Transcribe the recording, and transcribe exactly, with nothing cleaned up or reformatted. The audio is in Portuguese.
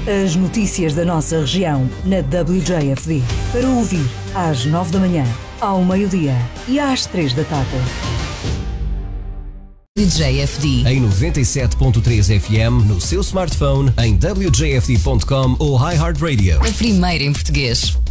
As notícias da nossa região na W J F D. Para ouvir às nove da manhã, ao meio-dia e às três da tarde. W J F D em noventa e sete ponto três F M no seu smartphone, em w j f d ponto com ou iHeartRadio. A primeira em português.